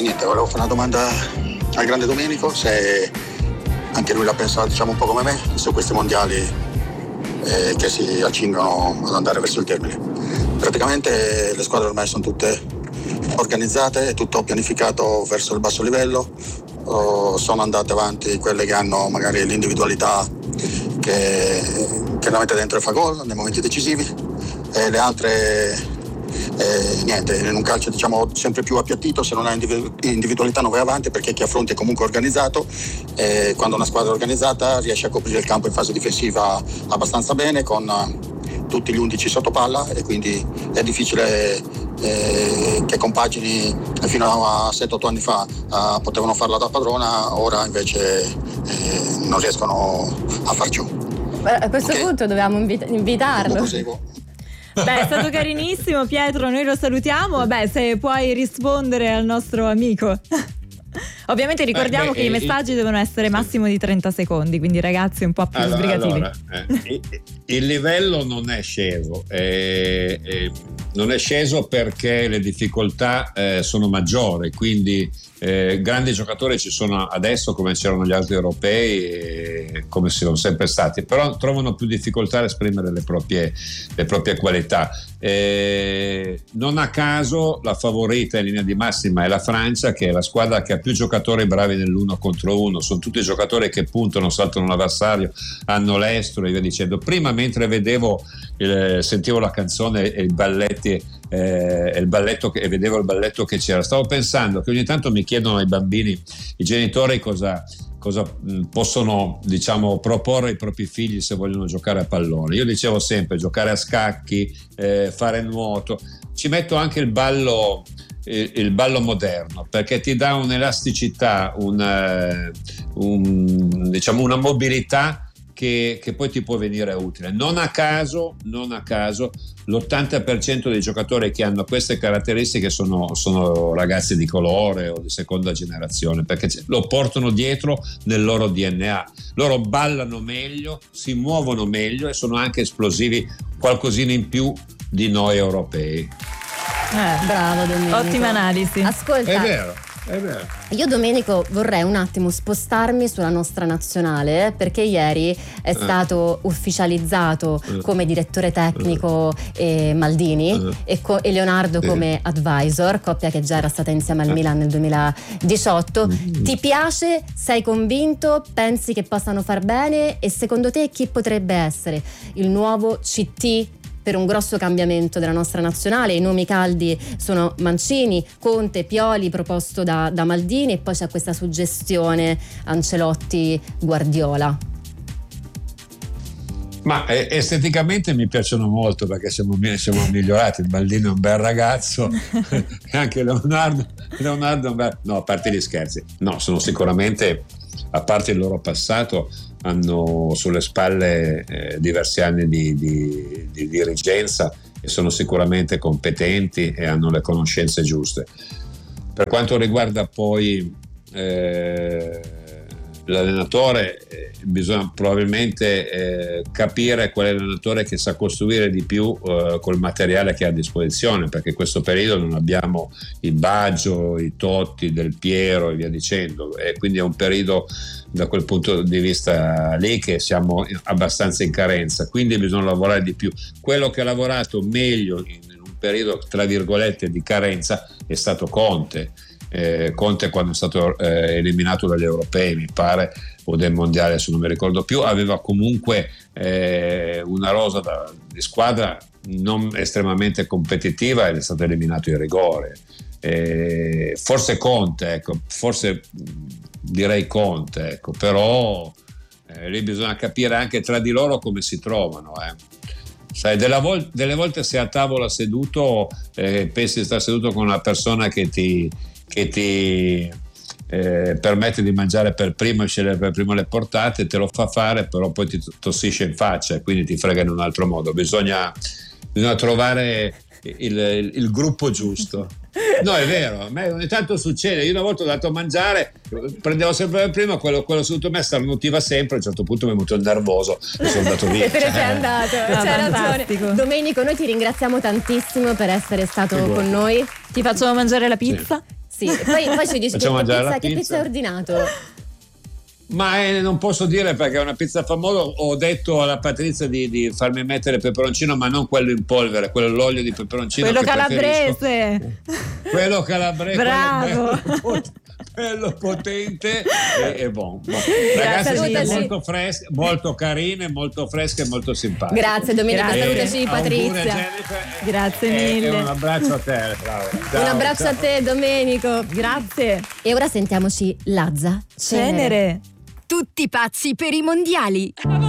niente, volevo fare una domanda al grande Domenico, se anche lui la pensa diciamo un po' come me su questi mondiali che si accingono ad andare verso il termine. Praticamente le squadre ormai sono tutte organizzate, è tutto pianificato verso il basso livello, sono andate avanti quelle che hanno magari l'individualità che la mette dentro e fa gol nei momenti decisivi, e le altre niente, in un calcio diciamo sempre più appiattito, se non hai individualità non vai avanti, perché chi affronti è comunque organizzato, e quando una squadra è organizzata riesce a coprire il campo in fase difensiva abbastanza bene con tutti gli 11 sotto palla, e quindi è difficile che compagini fino a 7-8 anni fa potevano farla da padrona, ora invece non riescono a far ciò. A questo punto dovevamo invitarlo. Beh, è stato carinissimo Pietro, noi lo salutiamo. Vabbè, se puoi rispondere al nostro amico. Ovviamente ricordiamo che i messaggi devono essere massimo di 30 secondi, quindi ragazzi un po' più sbrigativi. Il livello non è sceso, non è sceso perché le difficoltà sono maggiori, quindi grandi giocatori ci sono adesso come c'erano gli altri europei, come sono sempre stati, però trovano più difficoltà a esprimere le proprie qualità. Non a caso la favorita in linea di massima è la Francia, che è la squadra che ha più giocatori bravi nell'uno contro uno, sono tutti giocatori che puntano, saltano l'avversario, hanno l'estro e via dicendo. Prima, mentre sentivo la canzone e i balletti e vedevo il balletto che c'era, stavo pensando che ogni tanto mi chiedono i bambini, i genitori cosa possono diciamo proporre ai propri figli se vogliono giocare a pallone. Io dicevo sempre giocare a scacchi, fare nuoto. Ci metto anche il ballo moderno, perché ti dà un'elasticità, diciamo una mobilità che poi ti può venire utile. Non a caso l'80% dei giocatori che hanno queste caratteristiche sono ragazzi di colore o di seconda generazione, perché lo portano dietro nel loro DNA. Loro ballano meglio, si muovono meglio e sono anche esplosivi qualcosina in più di noi europei. Bravo Domenico. Ottima analisi. Ascolta, è vero. Io Domenico vorrei un attimo spostarmi sulla nostra nazionale, perché ieri è stato ufficializzato come direttore tecnico Maldini e Leonardo come advisor, coppia che già era stata insieme al Milan nel 2018. Ti piace? Sei convinto? Pensi che possano far bene? E secondo te chi potrebbe essere il nuovo CT per un grosso cambiamento della nostra nazionale? I nomi caldi sono Mancini, Conte, Pioli proposto da Maldini, e poi c'è questa suggestione Ancelotti, Guardiola. Ma esteticamente mi piacciono molto, perché siamo migliorati. Il Maldini è un bel ragazzo e anche Leonardo è un bel... No, a parte gli scherzi, no, sono sicuramente, a parte il loro passato, hanno sulle spalle diversi anni di dirigenza e sono sicuramente competenti e hanno le conoscenze giuste. Per quanto riguarda poi l'allenatore, bisogna probabilmente capire qual è l'allenatore che sa costruire di più col materiale che ha a disposizione, perché in questo periodo non abbiamo i Baggio, i Totti, Del Piero e via dicendo, e quindi è un periodo da quel punto di vista lì che siamo abbastanza in carenza, quindi bisogna lavorare di più. Quello che ha lavorato meglio in un periodo tra virgolette di carenza è stato Conte. Conte, quando è stato eliminato dagli europei, mi pare, o del mondiale, se non mi ricordo più, aveva comunque una rosa di squadra non estremamente competitiva ed è stato eliminato in rigore. Forse Conte, ecco, direi Conte, ecco, però lì bisogna capire anche tra di loro come si trovano. Sai, delle volte sei a tavola seduto, pensi di stare seduto con una persona che ti permette di mangiare per primo e scegliere per primo le portate, te lo fa fare, però poi ti tossisce in faccia e quindi ti frega in un altro modo. Bisogna trovare il gruppo giusto. No, è vero, a me ogni tanto succede. Io una volta ho dato a mangiare, prendevo sempre per primo, quello seduto a me starnutiva sempre, a un certo punto mi è venuto il nervoso e sono andato via. E te ne sei andato, c'è ragione. Domenico, noi ti ringraziamo tantissimo per essere stato con noi. Ti facciamo mangiare la pizza? Sì, poi ci dici che pizza hai ordinato. Ma non posso dire perché è una pizza famosa. Ho detto alla Patrizia di farmi mettere peperoncino, ma non quello in polvere, l'olio di peperoncino. Quello calabrese. Quello calabrese. Bravo. Bello potente e buono. Ragazzi, siete molto fresche, molto carine, molto fresche e molto simpatiche. Grazie Domenico, salutaci Patrizia. Grazie mille. E un abbraccio a te. Ciao, un abbraccio a te Domenico. Grazie. E ora sentiamoci Lazza Cenere. Tutti pazzi per i mondiali.